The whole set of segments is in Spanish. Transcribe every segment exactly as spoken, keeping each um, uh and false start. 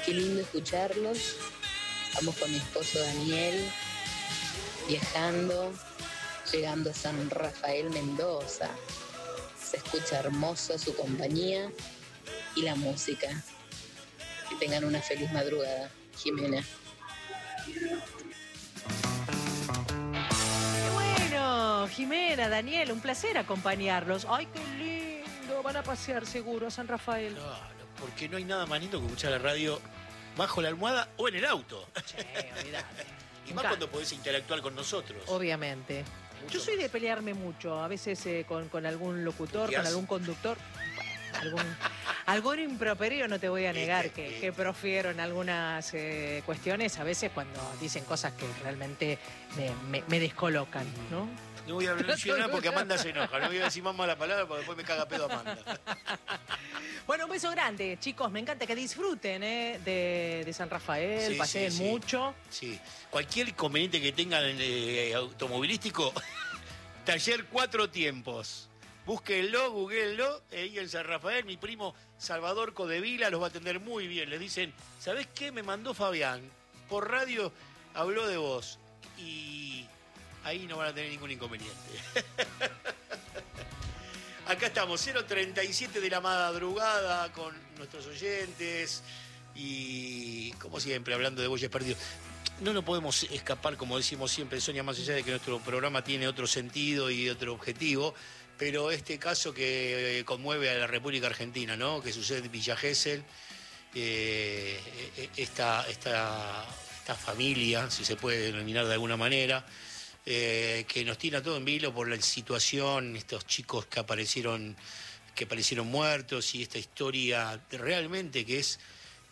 Qué lindo escucharlos. Vamos con mi esposo Daniel, viajando, llegando a San Rafael, Mendoza. Se escucha hermoso su compañía y la música. Que tengan una feliz madrugada. Jimena. Qué bueno, Jimena, Daniel, un placer acompañarlos. Ay, qué lindo, van a pasear seguro a San Rafael. Claro, porque no hay nada más lindo que escuchar la radio bajo la almohada o en el auto. Sí, olvidate. Y más cuando podés interactuar con nosotros. Obviamente. Mucho Yo soy más. de pelearme mucho, a veces eh, con, con algún locutor, ¿Qué con haces? algún conductor. Algún, algún improperio, no te voy a negar que, que profiero en algunas eh, cuestiones, a veces cuando dicen cosas que realmente me, me, me descolocan, ¿no? No voy a mencionar porque Amanda se enoja. No voy a decir más mala palabra porque después me caga pedo Amanda. Bueno, un beso grande, chicos. Me encanta que disfruten eh, de, de San Rafael, Sí, paseen sí, sí. mucho. Sí. Cualquier inconveniente que tengan eh, automovilístico, taller Cuatro Tiempos. Búsquenlo, googleenlo, ahí en San Rafael, mi primo Salvador Codevila los va a atender muy bien. Les dicen, ¿sabés qué? Me mandó Fabián, por radio habló de vos. Y ahí no van a tener ningún inconveniente. Acá estamos, cero treinta y siete de la madrugada con nuestros oyentes y, como siempre, hablando de Bueyes Perdidos. No nos podemos escapar, como decimos siempre, Sonia, más allá de que nuestro programa tiene otro sentido y otro objetivo, pero este caso que eh, conmueve a la República Argentina, ¿no? Que sucede en Villa Gesell, eh, esta, esta, esta familia, si se puede denominar de alguna manera, eh, que nos tiene a todo en vilo por la situación, estos chicos que aparecieron, que aparecieron muertos y esta historia realmente que es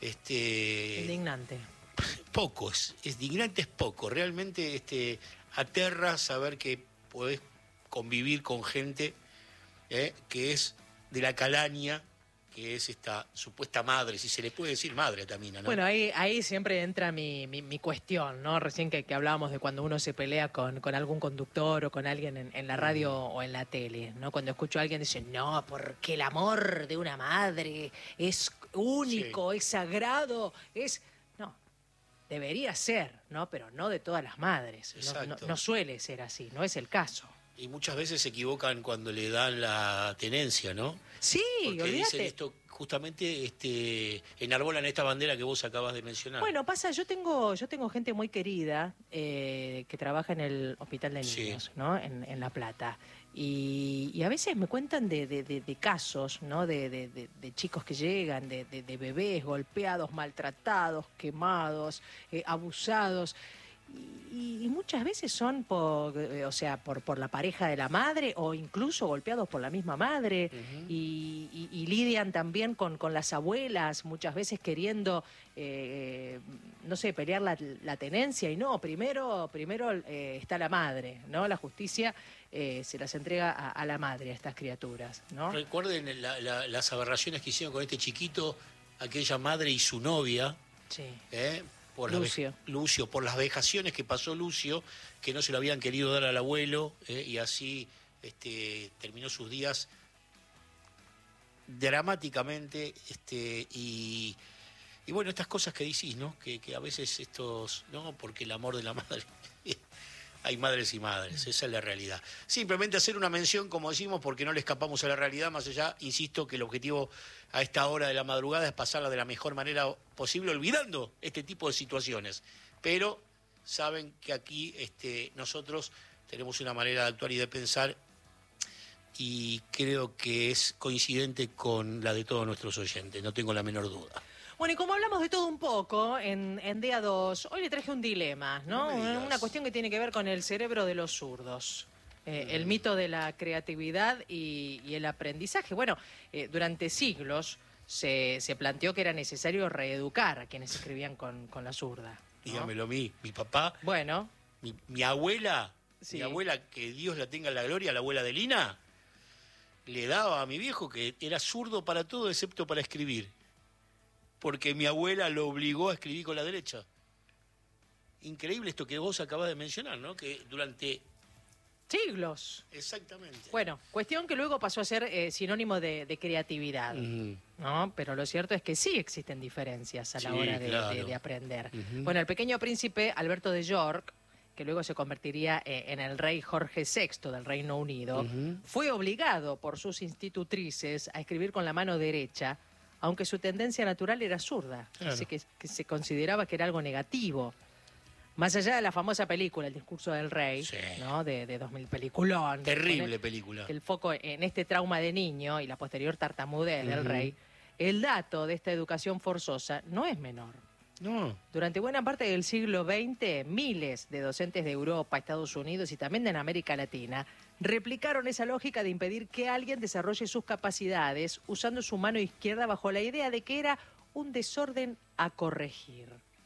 este Indignante. poco, es, es indignante, es poco, realmente este aterra saber que podés convivir con gente eh, que es de la calaña, que es esta supuesta madre, si se le puede decir madre a Tamina, ¿no? Bueno, ahí, ahí siempre entra mi, mi, mi cuestión, ¿no? Recién que, que hablábamos de cuando uno se pelea con, con algún conductor o con alguien en, en la radio o en la tele, ¿no? Cuando escucho a alguien decir, no, porque el amor de una madre es único, Sí. es sagrado, es... No, debería ser, ¿no? Pero no de todas las madres. No, no, Exacto. no suele ser así, no es el caso. Y muchas veces se equivocan cuando le dan la tenencia, ¿no? Sí, Porque olvídate. dicen esto, justamente este, enarbolan esta bandera que vos acabas de mencionar. Bueno, pasa, yo tengo, yo tengo gente muy querida eh, que trabaja en el hospital de Sí. niños, ¿no? En, en La Plata. Y, y a veces me cuentan de, de, de, de casos, ¿no? De, de, de, de chicos que llegan, de, de, de bebés golpeados, maltratados, quemados, eh, abusados. Y, y muchas veces son por, eh, o sea, por, por la pareja de la madre o incluso golpeados por la misma madre. Ujú. y, y, y lidian también con, con las abuelas, muchas veces queriendo, eh, no sé, pelear la, la tenencia. Y no, primero, primero eh, está la madre, ¿no? La justicia eh, se las entrega a, a la madre, a estas criaturas, ¿no? Recuerden la- la- las aberraciones que hicieron con este chiquito, aquella madre y su novia, Sí. ¿eh? Por las Lucio. ve- Lucio, por las vejaciones que pasó Lucio, que no se lo habían querido dar al abuelo, ¿eh? Y así este, terminó sus días dramáticamente, este, y, y bueno, estas cosas que decís, ¿no? Que, que a veces estos, ¿no? Porque el amor de la madre, hay madres y madres, esa es la realidad. Simplemente hacer una mención, como decimos, porque no le escapamos a la realidad, más allá, insisto, que el objetivo a esta hora de la madrugada es pasarla de la mejor manera posible, olvidando este tipo de situaciones. Pero saben que aquí este, nosotros tenemos una manera de actuar y de pensar y creo que es coincidente con la de todos nuestros oyentes, no tengo la menor duda. Bueno, y como hablamos de todo un poco en, en día dos, hoy le traje un dilema, ¿no? No me digas. Una cuestión que tiene que ver con el cerebro de los zurdos. Eh, el mito de la creatividad y, y el aprendizaje. Bueno, eh, durante siglos se, se planteó que era necesario reeducar a quienes escribían con, con la zurda, ¿no? Dígamelo a mí, mi papá, Bueno, mi, mi abuela, Sí. mi abuela, que Dios la tenga en la gloria, la abuela de Lina, le daba a mi viejo que era zurdo para todo excepto para escribir. Porque mi abuela lo obligó a escribir con la derecha. Increíble esto que vos acabas de mencionar, ¿no? Que durante Siglos. Exactamente. Bueno, cuestión que luego pasó a ser eh, sinónimo de, de creatividad, Mm. ¿no? Pero lo cierto es que sí existen diferencias a la Sí, hora de, claro. de- de aprender. Ujú. Bueno, el pequeño príncipe Alberto de York, que luego se convertiría eh, en el rey Jorge sexto del Reino Unido, Ujú. fue obligado por sus institutrices a escribir con la mano derecha, aunque su tendencia natural era zurda, Claro. así que, que se consideraba que era algo negativo. Más allá de la famosa película El discurso del rey, Sí. ¿no? de, de dos mil peliculón. Terrible película. El foco en este trauma de niño y la posterior tartamudez del Ujú. rey, el dato de esta educación forzosa no es menor. No. Durante buena parte del siglo veinte, miles de docentes de Europa, Estados Unidos y también de América Latina replicaron esa lógica de impedir que alguien desarrolle sus capacidades usando su mano izquierda bajo la idea de que era un desorden a corregir.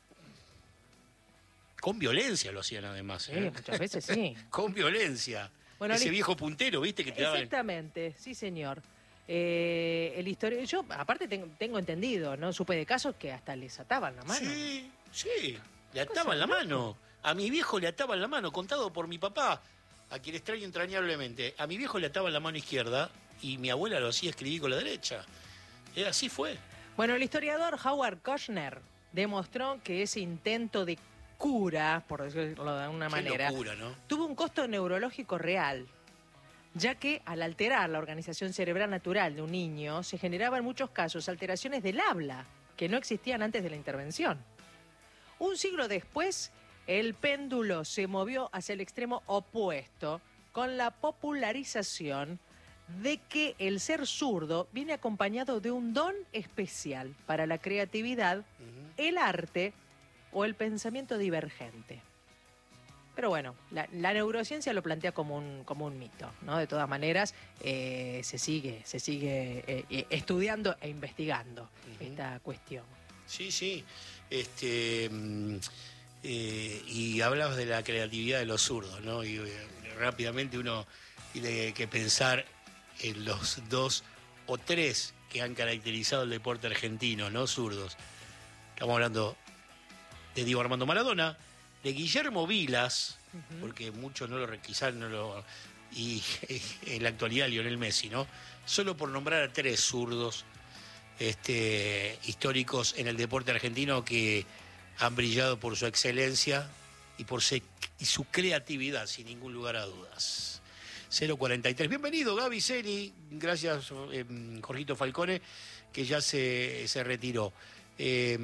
Con violencia lo hacían además. Sí, ¿eh? muchas veces sí. Con violencia. Bueno, Ese li- viejo puntero, ¿viste? Que te daban. Exactamente, sí señor. Eh, el historia, yo aparte tengo, tengo entendido, ¿no? Supe de casos que hasta les ataban la mano. Sí, sí. Le Cosa ataban la loca. mano. A mi viejo le ataban la mano, contado por mi papá, a quien extraño entrañablemente. A mi viejo le ataban la mano izquierda y mi abuela lo hacía escribir con la derecha. Eh, así fue. Bueno, el historiador Howard Kushner demostró que ese intento de cura, por decirlo de alguna Qué manera, locura, ¿no? tuvo un costo neurológico real, ya que al alterar la organización cerebral natural de un niño, se generaban en muchos casos alteraciones del habla que no existían antes de la intervención. Un siglo después, el péndulo se movió hacia el extremo opuesto con la popularización de que el ser zurdo viene acompañado de un don especial para la creatividad, Ujú. el arte o el pensamiento divergente. Pero bueno, la, la neurociencia lo plantea como un, como un mito, ¿no? De todas maneras, eh, se sigue, se sigue eh, eh, estudiando e investigando Ujú. esta cuestión. Sí, sí. Este, mm, eh, y hablabas de la creatividad de los zurdos, ¿no? Y eh, rápidamente uno tiene que pensar en los dos o tres que han caracterizado el deporte argentino, ¿no? Zurdos. Estamos hablando de Diego Armando Maradona, de Guillermo Vilas, Ujú. porque muchos no lo requisaron, no lo, y en la actualidad Lionel Messi, ¿no? Solo por nombrar a tres zurdos este, históricos en el deporte argentino que han brillado por su excelencia y por se- y su creatividad, sin ningún lugar a dudas. cero cuarenta y tres. Bienvenido, Gaby Ceni. Gracias, eh, Jorgito Falcone, que ya se, se retiró. Eh,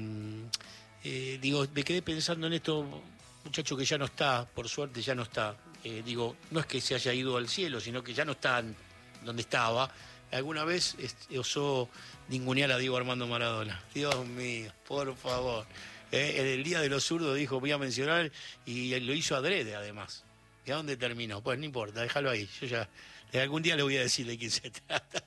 eh, digo, me quedé pensando en esto, muchacho que ya no está, por suerte ya no está. Eh, digo, no es que se haya ido al cielo, sino que ya no está en donde estaba. Alguna vez este, osó ningunear a Diego Armando Maradona. Dios mío, por favor. Eh, en el Día de los Zurdos dijo, voy a mencionar, y lo hizo adrede además. ¿Y a dónde terminó? Pues no importa, déjalo ahí. Yo ya, algún día le voy a decir de quién se trata.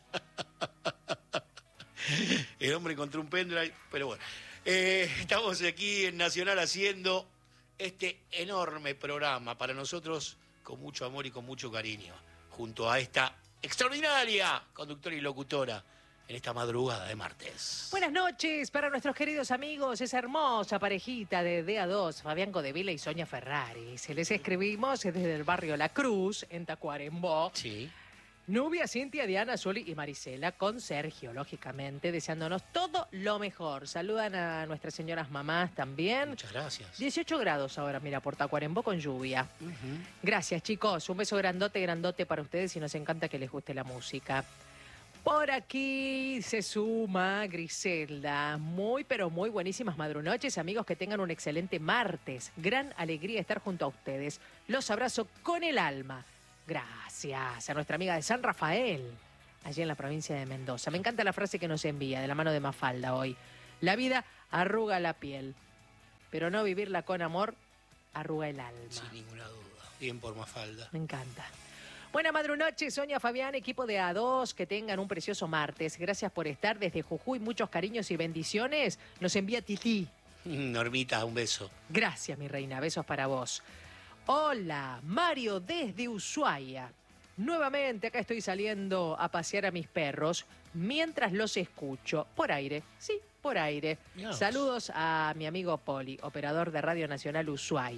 El hombre encontró un pendrive, pero bueno. Eh, estamos aquí en Nacional haciendo este enorme programa para nosotros con mucho amor y con mucho cariño, junto a esta extraordinaria conductora y locutora en esta madrugada de martes. Buenas noches para nuestros queridos amigos, esa hermosa parejita de D A dos, Fabián Codevila y Sonia Ferrari. Se les escribimos desde el barrio La Cruz, en Tacuarembó. Sí. Nubia, Cintia, Diana, Zuli y Marisela, con Sergio, lógicamente, deseándonos todo lo mejor. Saludan a nuestras señoras mamás también. Muchas gracias. dieciocho grados ahora, mira, por Tacuarembó con lluvia. Ujú. Gracias, chicos. Un beso grandote, grandote para ustedes y nos encanta que les guste la música. Por aquí se suma Griselda. Muy, pero muy buenísimas madrunoches, amigos, que tengan un excelente martes. Gran alegría estar junto a ustedes. Los abrazo con el alma. Gracias a nuestra amiga de San Rafael, allí en la provincia de Mendoza. Me encanta la frase que nos envía de la mano de Mafalda hoy. La vida arruga la piel, pero no vivirla con amor arruga el alma. Sin ninguna duda. Bien por Mafalda. Me encanta. Buena madrunoche, Sonia, Fabián, equipo de A dos, que tengan un precioso martes. Gracias por estar desde Jujuy, muchos cariños y bendiciones. Nos envía Titi. Normita, un beso. Gracias, mi reina, besos para vos. Hola, Mario desde Ushuaia. Nuevamente acá estoy saliendo a pasear a mis perros mientras los escucho. Por aire, sí, por aire. Mirá vos. Saludos a mi amigo Poli, operador de Radio Nacional Ushuaia.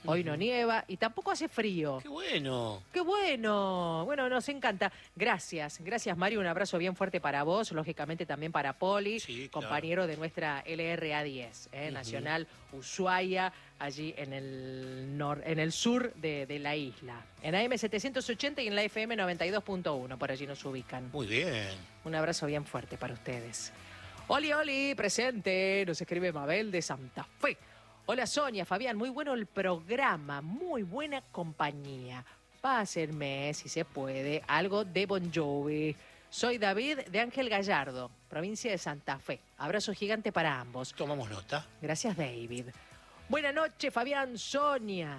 Hoy no nieva y tampoco hace frío. ¡Qué bueno! ¡Qué bueno! Bueno, nos encanta. Gracias, gracias Mario, un abrazo bien fuerte para vos, lógicamente también para Poli, Sí, claro. compañero de nuestra L R A diez, ¿eh? Ujú. Nacional Ushuaia, allí en el, nor en el sur de, de la isla. En A M setecientos ochenta y en la F M noventa y dos punto uno, por allí nos ubican. Muy bien. Un abrazo bien fuerte para ustedes. Oli, Oli, presente, nos escribe Mabel de Santa Fe. Hola Sonia, Fabián, muy bueno el programa, muy buena compañía. Pásenme, si se puede, algo de Bon Jovi. Soy David de Ángel Gallardo, provincia de Santa Fe. Abrazo gigante para ambos. Tomamos nota. Gracias, David. Buenas noches, Fabián, Sonia.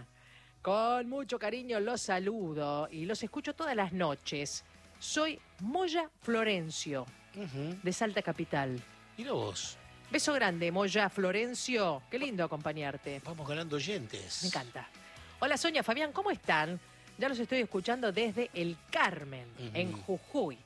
Con mucho cariño los saludo y los escucho todas las noches. Soy Moya Florencio, Uh-huh. de Salta Capital. Mira vos. Beso grande, Moya Florencio. Qué lindo acompañarte. Vamos ganando oyentes. Me encanta. Hola Sonia, Fabián, ¿cómo están? Ya los estoy escuchando desde El Carmen, Ujú. en Jujuy.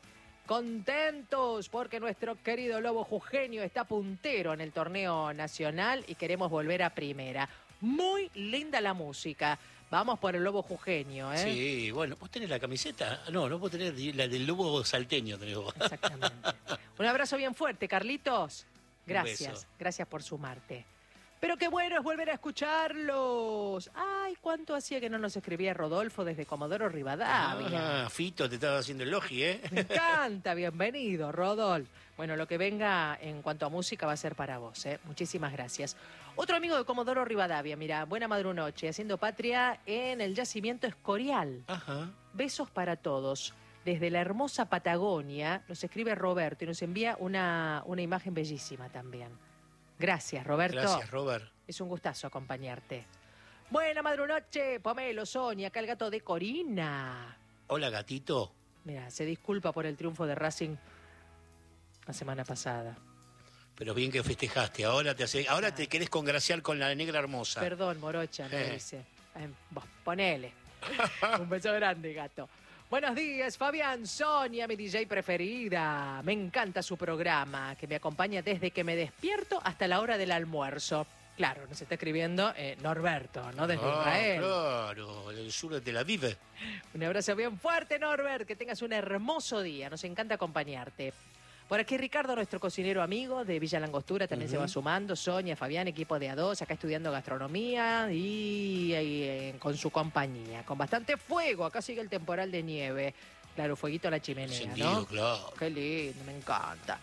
Contentos porque nuestro querido Lobo Jujeño está puntero en el torneo nacional y queremos volver a primera. Muy linda la música. Vamos por el Lobo Jujeño, ¿eh? Sí, bueno, ¿vos tenés la camiseta? No, no vos tenés la del lobo salteño, tenés vos. Exactamente. Un abrazo bien fuerte, Carlitos. Un Gracias, beso. gracias por sumarte. Pero qué bueno es volver a escucharlos. Ay, cuánto hacía que no nos escribía Rodolfo desde Comodoro Rivadavia. Ah, Fito, te estaba haciendo el logi, ¿eh? Me encanta, bienvenido, Rodolfo. Bueno, lo que venga en cuanto a música va a ser para vos, ¿eh? Muchísimas gracias. Otro amigo de Comodoro Rivadavia, mira, buena madrunoche, haciendo patria en el yacimiento Escorial. Ajá. Besos para todos. Desde la hermosa Patagonia nos escribe Roberto y nos envía una, una imagen bellísima también. Gracias, Roberto. Gracias, Robert. Es un gustazo acompañarte. Buena madrunoche, Pomelo, Sonia, acá el gato de Corina. Hola, gatito. Mira, se disculpa por el triunfo de Racing la semana pasada. Pero bien que festejaste. Ahora te hace, ahora te querés congraciar con la negra hermosa. Perdón, Morocha, me Eh. dice. Eh, vos, ponele. Un beso grande, gato. Buenos días, Fabián, Sonia, mi D J preferida. Me encanta su programa, que me acompaña desde que me despierto hasta la hora del almuerzo. Claro, nos está escribiendo eh, Norberto, ¿no? Desde Ah, Israel. claro, el sur de Tel Aviv. Un abrazo bien fuerte, Norbert. Que tengas un hermoso día. Nos encanta acompañarte. Por aquí Ricardo, nuestro cocinero amigo de Villa Langostura, también Ujú. se va sumando. Sonia, Fabián, equipo de A dos, acá estudiando gastronomía y, y, eh, con su compañía. Con bastante fuego. Acá sigue el temporal de nieve. Claro, fueguito a la chimenea, Encendido, ¿no? claro. Qué lindo, me encanta.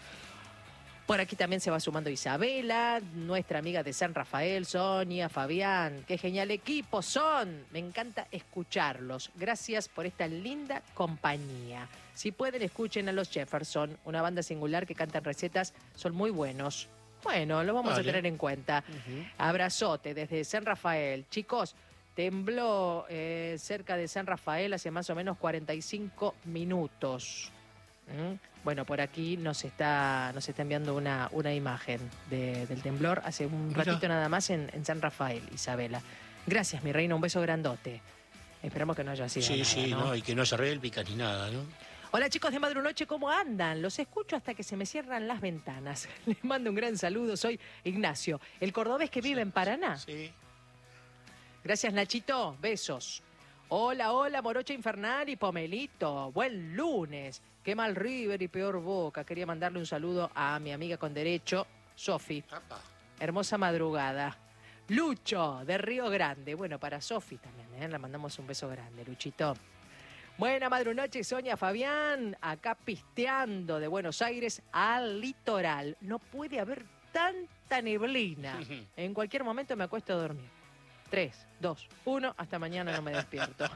Por aquí también se va sumando Isabela, nuestra amiga de San Rafael, Sonia, Fabián. Qué genial equipo son. Me encanta escucharlos. Gracias por esta linda compañía. Si pueden, escuchen a los Jefferson, una banda singular que cantan recetas, son muy buenos. Bueno, lo vamos Vale. a tener en cuenta. Ujú. Abrazote desde San Rafael. Chicos, tembló eh, cerca de San Rafael hace más o menos cuarenta y cinco minutos. ¿Mm? Bueno, por aquí nos está, nos está enviando una, una imagen de- del temblor hace un Mira. ratito nada más en, en San Rafael, Isabela. Gracias, mi reina, un beso grandote. Esperamos que no haya sido Sí, nada, sí, ¿no? no, y que no haya réplica ni nada, ¿no? Hola chicos de Madrunoche, ¿cómo andan? Los escucho hasta que se me cierran las ventanas. Les mando un gran saludo, soy Ignacio, el cordobés que vive en Paraná. Sí. Gracias, Nachito. Besos. Hola, hola, Morocha Infernal y Pomelito. Buen lunes. Qué mal River y peor Boca. Quería mandarle un saludo a mi amiga con derecho, Sofi. Apa. Hermosa madrugada. Lucho, de Río Grande. Bueno, para Sofi también, ¿eh? Le mandamos un beso grande, Luchito. Buena madrunoche, Sonia, Fabián. Acá pisteando de Buenos Aires al litoral. No puede haber tanta neblina. En cualquier momento me acuesto a dormir. Tres, dos, uno, hasta mañana no me despierto.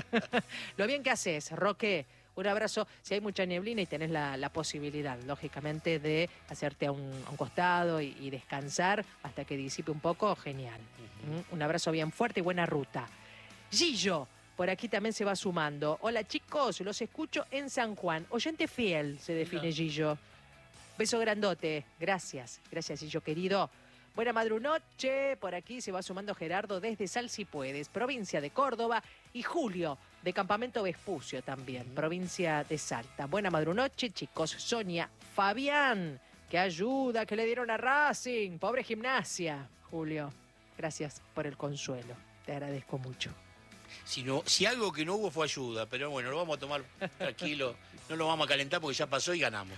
Lo bien que haces, Roque. Un abrazo. Si hay mucha neblina y tenés la, la posibilidad, lógicamente, de hacerte a un, a un costado y, y descansar hasta que disipe un poco, genial. ¿Mm? Un abrazo bien fuerte y buena ruta. Gillo, por aquí también se va sumando. Hola chicos, los escucho en San Juan. Oyente fiel, se define Mira. Gillo. Beso grandote. Gracias. Gracias, Gillo querido. Buena madrunoche, por aquí se va sumando Gerardo desde Sal Si Puedes, provincia de Córdoba, y Julio de Campamento Vespucio también, provincia de Salta. Buena madrunoche, chicos. Sonia, Fabián, qué ayuda que le dieron a Racing, pobre Gimnasia. Julio, gracias por el consuelo. Te agradezco mucho. Si, no, si algo que no hubo fue ayuda, pero bueno, lo vamos a tomar tranquilo, no lo vamos a calentar porque ya pasó y ganamos.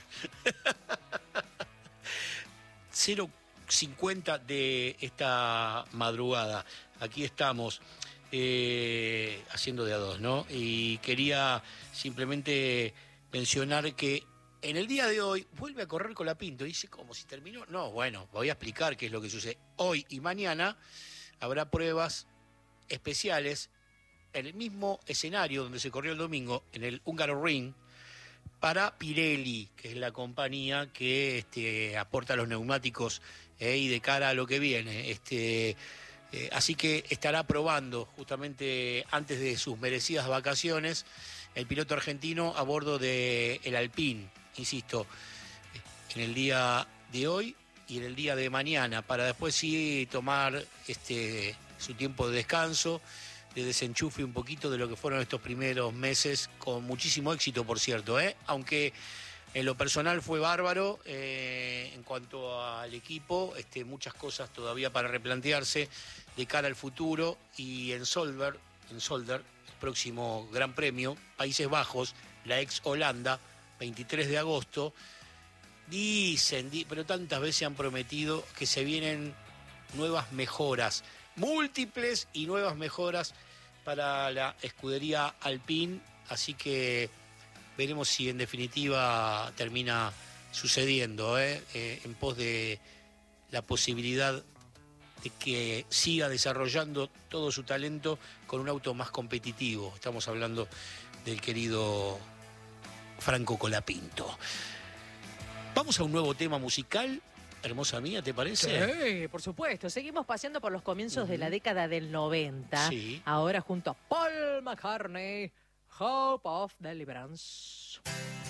cero cincuenta de esta madrugada, aquí estamos eh, haciendo de a dos, ¿no? Y quería simplemente mencionar que en el día de hoy vuelve a correr Colapinto. Dice, ¿cómo si terminó? No, bueno, voy a explicar qué es lo que sucede. Hoy y mañana habrá pruebas especiales en el mismo escenario donde se corrió el domingo, en el Húngaro Ring, para Pirelli, que es la compañía que este, aporta los neumáticos eh, y de cara a lo que viene. Este, eh, así que estará probando justamente antes de sus merecidas vacaciones el piloto argentino a bordo del el Alpine, insisto, en el día de hoy y en el día de mañana, para después sí tomar este, su tiempo de descanso, de desenchufe un poquito de lo que fueron estos primeros meses, con muchísimo éxito, por cierto, ¿eh? Aunque en lo personal fue bárbaro, eh, en cuanto al equipo, este, muchas cosas todavía para replantearse de cara al futuro, y en Solver, en Solder, el próximo Gran Premio, Países Bajos, la ex Holanda, veintitrés de agosto, dicen, di, pero tantas veces han prometido que se vienen nuevas mejoras, múltiples y nuevas mejoras para la escudería Alpine, así que veremos si en definitiva termina sucediendo, ¿eh? Eh, en pos de la posibilidad de que siga desarrollando todo su talento con un auto más competitivo. Estamos hablando del querido Franco Colapinto. Vamos a un nuevo tema musical. Hermosa mía, ¿te parece? Sí, por supuesto. Seguimos paseando por los comienzos uh-huh. de la década del noventa. Sí. Ahora junto a Paul McCartney, Hope of Deliverance.